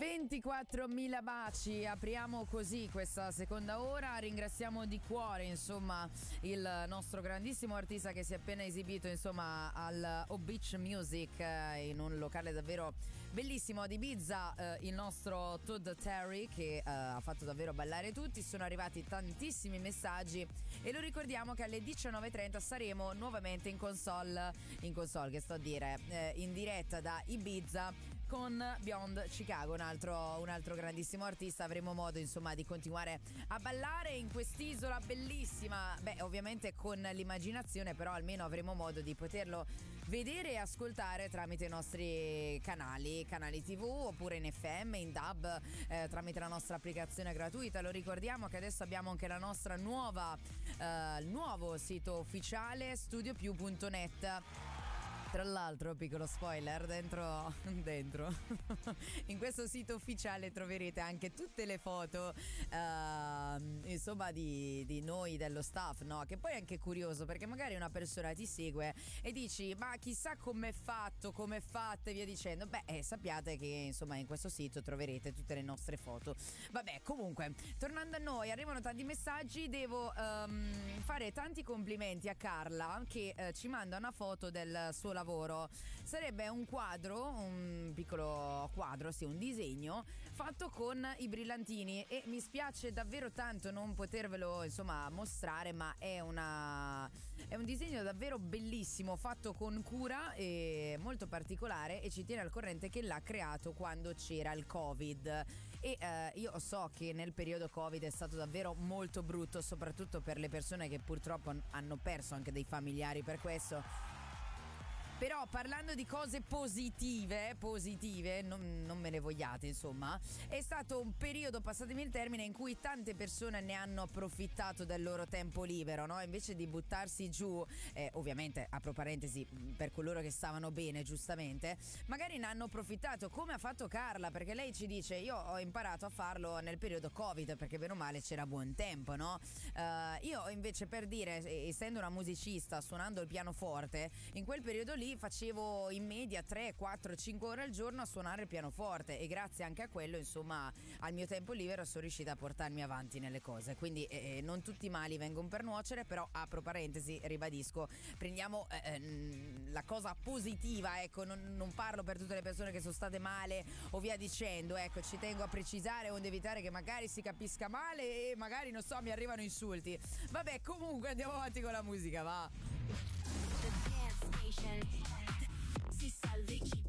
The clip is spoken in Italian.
24.000 baci, apriamo così questa seconda ora. Ringraziamo di cuore insomma il nostro grandissimo artista che si è appena esibito insomma al O Beach Music in un locale davvero bellissimo ad Ibiza, il nostro Todd Terry che ha fatto davvero ballare tutti. Sono arrivati tantissimi messaggi e lo ricordiamo che alle 19.30 saremo nuovamente in console che sto a dire in diretta da Ibiza con Beyond Chicago, un altro grandissimo artista. Avremo modo insomma di continuare a ballare in quest'isola bellissima, ovviamente con l'immaginazione, però almeno avremo modo di poterlo vedere e ascoltare tramite i nostri canali TV oppure in FM, in DAB, tramite la nostra applicazione gratuita. Lo ricordiamo che adesso abbiamo anche la nostra il nuovo sito ufficiale studiopiù.net. Tra l'altro, piccolo spoiler, dentro in questo sito ufficiale troverete anche tutte le foto insomma di noi, dello staff, no? Che poi è anche curioso perché magari una persona ti segue e dici ma chissà com'è fatto, com'è fatta e via dicendo. Sappiate che insomma in questo sito troverete tutte le nostre foto. Comunque, tornando a noi, arrivano tanti messaggi. Devo fare tanti complimenti a Carla che ci manda una foto del suo lavoro. Sarebbe un quadro, un piccolo quadro, sì, un disegno fatto con i brillantini e mi spiace davvero tanto non potervelo insomma mostrare, ma è un disegno davvero bellissimo, fatto con cura e molto particolare, e ci tiene al corrente che l'ha creato quando c'era il Covid e io so che nel periodo Covid è stato davvero molto brutto, soprattutto per le persone che purtroppo hanno perso anche dei familiari per questo. Però parlando di cose positive, non me ne vogliate insomma, è stato un periodo, passatemi il termine, in cui tante persone ne hanno approfittato del loro tempo libero, no? Invece di buttarsi giù, ovviamente apro parentesi per coloro che stavano bene giustamente, magari ne hanno approfittato come ha fatto Carla, perché lei ci dice io ho imparato a farlo nel periodo Covid perché bene o male c'era buon tempo, no? Io invece, per dire, essendo una musicista suonando il pianoforte, in quel periodo lì facevo in media 3, 4, 5 ore al giorno a suonare il pianoforte e grazie anche a quello insomma al mio tempo libero sono riuscita a portarmi avanti nelle cose, quindi non tutti i mali vengono per nuocere, però apro parentesi, ribadisco, prendiamo la cosa positiva, ecco, non parlo per tutte le persone che sono state male o via dicendo, ecco, ci tengo a precisare onde evitare che magari si capisca male e magari non so mi arrivano insulti. Comunque andiamo avanti con la musica, va. Si salveggi